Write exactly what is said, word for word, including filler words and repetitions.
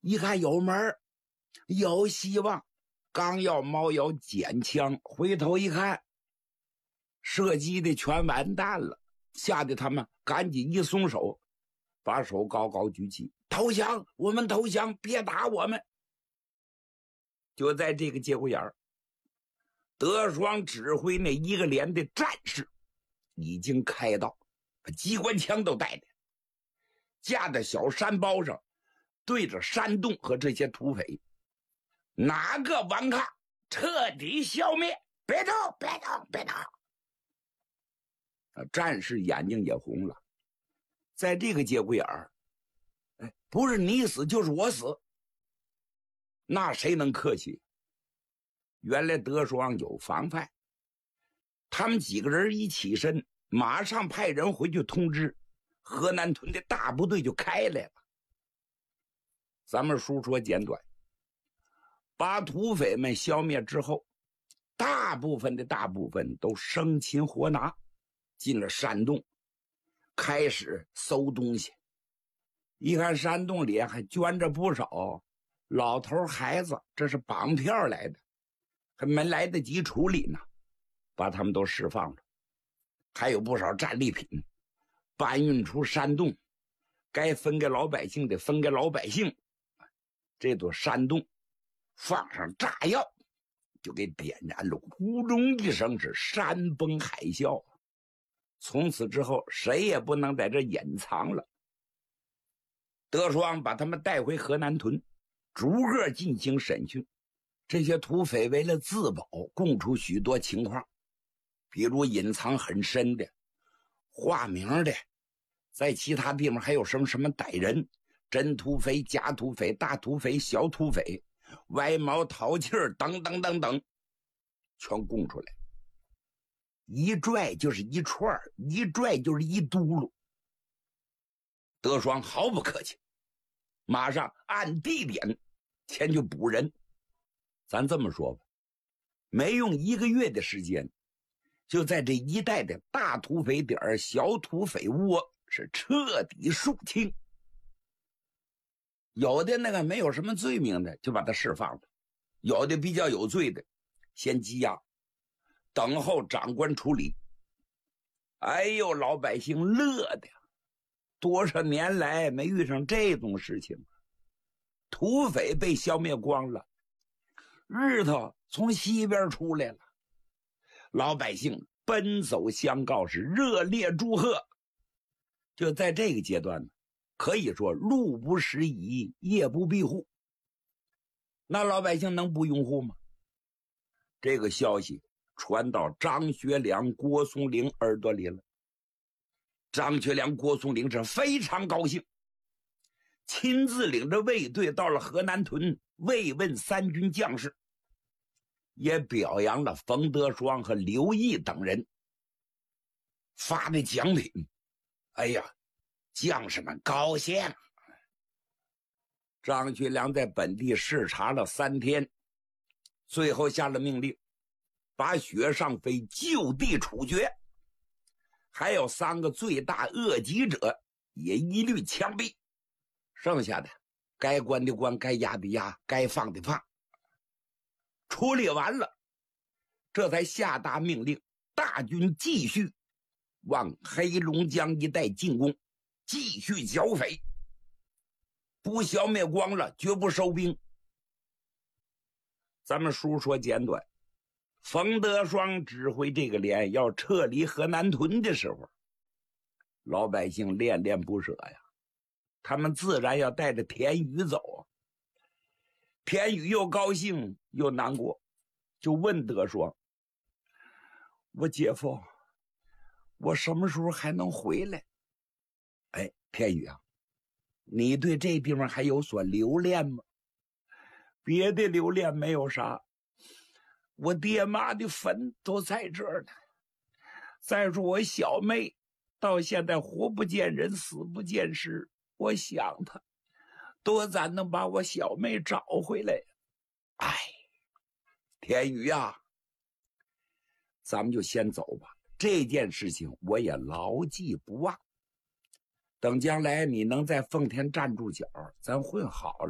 一看有门有希望，刚要猫腰捡枪，回头一看，射击的全完蛋了，吓得他们赶紧一松手，把手高高举起，投降，我们投降，别打我们。就在这个节骨眼儿，德双指挥那一个连的战士已经开道，把机关枪都带着，架在小山包上，对着山洞和这些土匪，哪个顽抗，彻底消灭，别动，别动，别动。战士眼睛也红了，在这个节骨眼儿，哎，不是你死就是我死，那谁能客气？原来德双有防范，他们几个人一起身，马上派人回去通知，河南屯的大部队就开来了。咱们书说简短，把土匪们消灭之后，大部分的大部分都生擒活拿，进了山洞，开始搜东西。一看山洞里还捐着不少老头孩子，这是绑票来的，还没来得及处理呢，把他们都释放了。还有不少战利品搬运出山洞，该分给老百姓的分给老百姓。这座山洞放上炸药，就给点燃了，呼隆一声是山崩海啸。从此之后谁也不能在这隐藏了。德双把他们带回河南屯，逐个进行审讯。这些土匪为了自保，供出许多情况，比如隐藏很深的、化名的，在其他地方还有什么什么歹人，真土匪、假土匪、大土匪、小土匪，歪毛淘气儿等等等等，全供出来。一拽就是一串，一拽就是一嘟噜。德双毫不客气，马上按地点前去补人。咱这么说吧，没用一个月的时间，就在这一带的大土匪点、小土匪窝是彻底肃清。有的那个没有什么罪名的就把他释放了，有的比较有罪的先羁押，等候长官处理。哎呦，老百姓乐的，多少年来没遇上这种事情，土匪被消灭光了，日头从西边出来了，老百姓奔走相告，是热烈祝贺。就在这个阶段呢，可以说路不拾遗，夜不闭户。那老百姓能不拥护吗？这个消息传到张学良、郭松龄耳朵里了。张学良、郭松龄是非常高兴，亲自领着卫队到了河南屯慰问三军将士，也表扬了冯德双和刘毅等人，发的奖品。哎呀，将士们高兴。张学良在本地视察了三天，最后下了命令，把雪尚飞就地处决，还有三个罪大恶极者也一律枪毙，剩下的该关的关，该押的押，该放的放。处理完了，这才下达命令，大军继续往黑龙江一带进攻，继续剿匪，不消灭光了绝不收兵。咱们书说简短，冯德双指挥这个连要撤离河南屯的时候，老百姓恋恋不舍呀，他们自然要带着田宇走。田宇又高兴又难过，就问德双：我姐夫，我什么时候还能回来？哎，田宇啊，你对这地方还有所留恋吗？别的留恋没有啥，我爹妈的坟都在这儿呢。再说我小妹到现在活不见人，死不见尸，我想她，多咱能把我小妹找回来。哎，田宇啊，咱们就先走吧，这件事情我也牢记不忘。等将来你能在奉天站住脚，咱混好了。